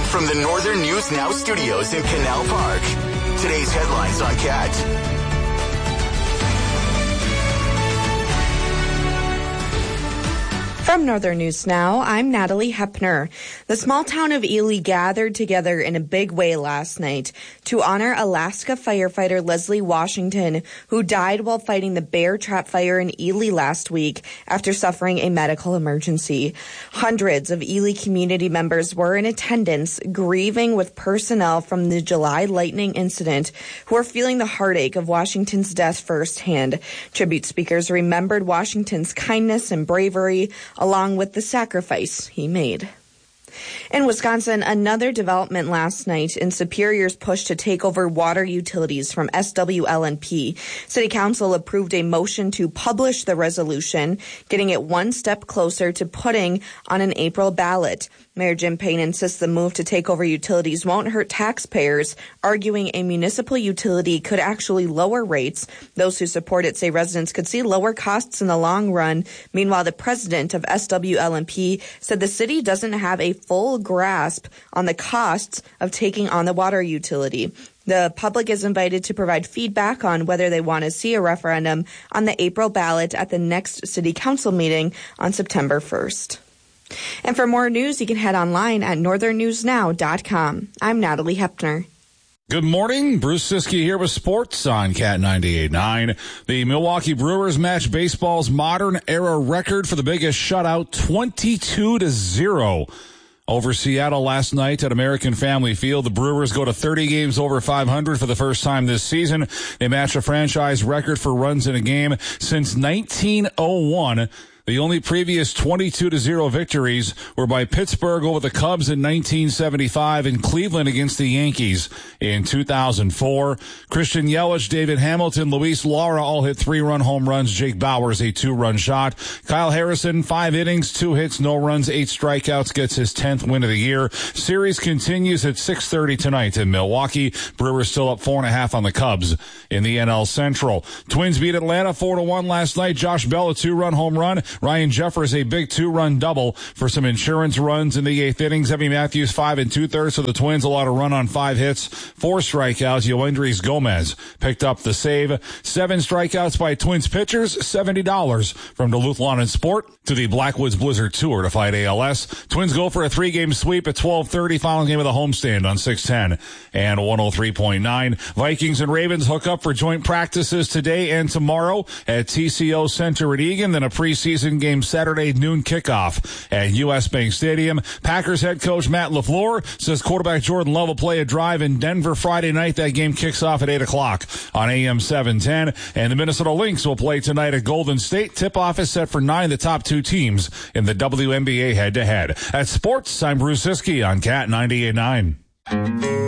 From the Northern News Now studios in Canal Park, today's headlines on CAT. From Northern News Now, I'm Natalie Hepner. The small town of Ely gathered together in a big way last night to honor Alaska firefighter Leslie Washington, who died while fighting the bear trap fire in Ely last week after suffering a medical emergency. Hundreds of Ely community members were in attendance, grieving with personnel from the July lightning incident who are feeling the heartache of Washington's death firsthand. Tribute speakers remembered Washington's kindness and bravery, along with the sacrifice he made. In Wisconsin, another development last night in Superior's push to take over water utilities from SWL&P. City Council approved a motion to publish the resolution, getting it one step closer to putting on an April ballot. Mayor Jim Payne insists the move to take over utilities won't hurt taxpayers, arguing a municipal utility could actually lower rates. Those who support it say residents could see lower costs in the long run. Meanwhile, the president of SWL&P said the city doesn't have a full grasp on the costs of taking on the water utility. The public is invited to provide feedback on whether they want to see a referendum on the April ballot at the next city council meeting on September 1st. And for more news, you can head online at northernnewsnow.com. I'm Natalie Hepner. Good morning. Bruce Siskey here with sports on Cat 98.9. The Milwaukee Brewers match baseball's modern era record for the biggest shutout, 22-0. Over Seattle last night at American Family Field. The Brewers go to 30 games over 500 for the first time this season. They match a franchise record for runs in a game since 1901. The only previous 22-0 victories were by Pittsburgh over the Cubs in 1975 and Cleveland against the Yankees in 2004. Christian Yelich, David Hamilton, Luis Lara all hit 3-run home runs. Jake Bauers, a 2-run shot. Kyle Harrison, 5 innings, 2 hits, no runs, 8 strikeouts, gets his 10th win of the year. Series continues at 6:30 tonight in Milwaukee. Brewers still up 4.5 on the Cubs in the NL Central. Twins beat Atlanta 4-1 last night. Josh Bell, a 2-run home run. Ryan Jeffers, a big 2-run double for some insurance runs in the 8th inning. Evie Matthews, 5 2/3 for the Twins. A lot of run on 5 hits, 4 strikeouts. Yoendrys Gomez picked up the save. 7 strikeouts by Twins pitchers. $70 from Duluth Lawn and Sport to the Blackwoods Blizzard Tour to fight ALS. Twins go for a 3-game sweep at 12:30. Final game of the homestand on 610 and 103.9. Vikings and Ravens hook up for joint practices today and tomorrow at TCO Center at Eagan. Then a preseason game Saturday noon kickoff at U.S. Bank Stadium. Packers head coach Matt LaFleur says quarterback Jordan Love will play a drive in Denver Friday night. That game kicks off at 8 o'clock on AM 710. And the Minnesota Lynx will play tonight at Golden State. Tip-off is set for 9, the top 2 teams in the WNBA head-to-head. At sports, I'm Bruce Siskey on Cat 98.9.